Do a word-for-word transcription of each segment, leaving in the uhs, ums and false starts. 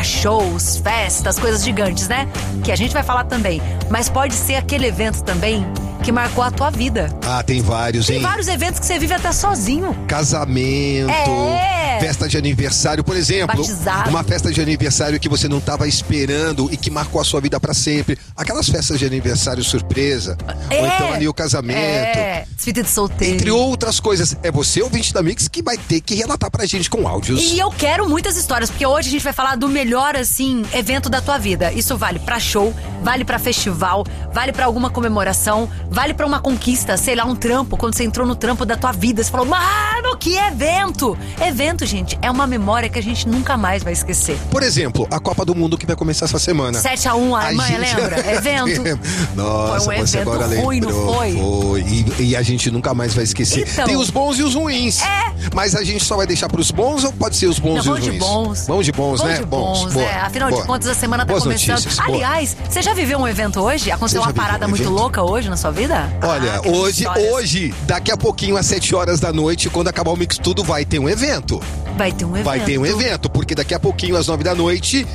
shows, festas, coisas gigantes, né? Que a gente vai falar também. Mas pode ser aquele evento também que marcou a tua vida. Ah, tem vários, Tem hein? vários eventos que você vive até sozinho. Casamento, É. festa de aniversário, por exemplo. Batizado. Uma festa de aniversário que você não estava esperando e que marcou a sua vida pra sempre. Aquelas festas de aniversário surpresa. É. Ou então ali o casamento. É, despedida de solteiro. Entre outras coisas. É você, ouvinte da Mix, que vai ter que relatar pra gente com áudios. E eu quero muitas histórias, porque hoje a gente vai falar do melhor, assim, evento da tua vida. Isso vale pra show, vale pra festival, vale pra alguma comemoração, vale pra uma conquista, sei lá, um trampo. Quando você entrou no trampo da tua vida, você falou, mano, que evento! Evento, gente, é uma memória que a gente nunca mais vai esquecer. Por exemplo, a Copa do Mundo que vai começar essa semana. sete a um, a Alemanha, gente- lembra? Evento. Nossa, Foi um você evento agora ruim, não lembrou. foi? Foi. E, e a gente nunca mais vai esquecer. Então. Tem os bons e os ruins. É. Mas a gente só vai deixar pros bons ou pode ser os bons Não, e os vamos de ruins? bons. Vamos de bons, Vamos né? de bons, Boa. é. Afinal Boa. de contas, a semana tá Boas começando. notícias, boa. Aliás, você já viveu um evento hoje? Aconteceu Você já uma viveu parada um muito evento? louca hoje na sua vida? Olha, Ah, aquelas hoje, histórias. hoje, daqui a pouquinho, às sete horas da noite, quando acabar o Mix Tudo, vai ter um evento. Vai ter um evento. Vai ter um evento, porque daqui a pouquinho, às nove da noite,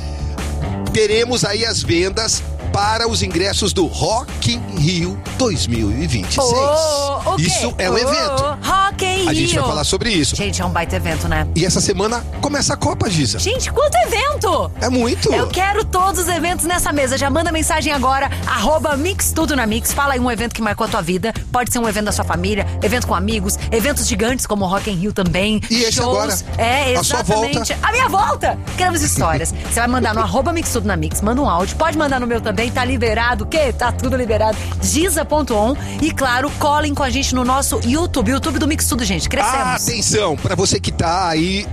teremos aí as vendas para os ingressos do Rock in Rio dois mil e vinte e seis. Oh, o quê? Isso é um Oh, evento. Rock in Rio. A gente vai falar sobre isso. Gente, é um baita evento, né? E essa semana começa a Copa, Giza. Gente, quanto evento! É muito. Eu quero todos os eventos nessa mesa. Já manda mensagem agora, arroba Mix Tudo na Mix. Fala aí um evento que marcou a tua vida. Pode ser um evento da sua família, evento com amigos, eventos gigantes como o Rock in Rio também. E esse shows. agora? É, A sua exatamente. volta. A minha volta! Queremos histórias. Você vai mandar no arroba Mix Tudo na Mix. Manda um áudio. Pode mandar no meu também. Tá liberado. O quê? Tá tudo liberado. Giza ponto on. E claro, colhem com a gente no nosso YouTube. YouTube do Mix Tudo, gente. Crescemos. Atenção, pra você que tá aí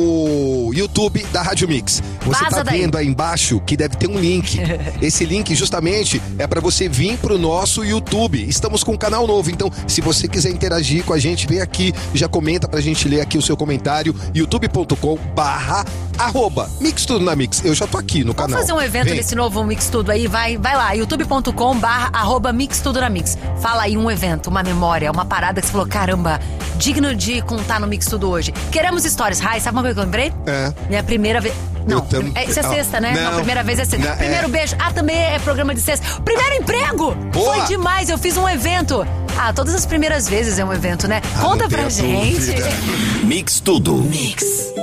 no YouTube da Rádio Mix. Você Vaza tá daí. vendo aí embaixo que deve ter um link. Esse link justamente é pra você vir pro nosso YouTube. Estamos com um canal novo, então se você quiser interagir com a gente, vem aqui, já comenta pra gente ler aqui o seu comentário. youtube ponto com barra arroba Mix Tudo na Mix. Eu já tô aqui no Vamos canal. fazer um evento Vem. desse novo Mix Tudo aí, vai, vai lá, youtube ponto com barra arroba Mix Tudo na Mix. Fala aí um evento, uma memória, uma parada que você falou, caramba, digno de contar no Mix Tudo hoje. Queremos histórias. Rai, sabe uma coisa que eu lembrei? É. Minha primeira vez... Não, Eu tam- é, isso é Ah, sexta, né? não. Não, primeira vez é sexta. Não, Primeiro é. beijo. Ah, também é programa de sexta. Primeiro emprego! Boa. Foi demais, eu fiz um evento. Ah, todas as primeiras vezes é um evento, né? Ah, Conta não pra tenha gente. dúvida. Mix Tudo. Mix.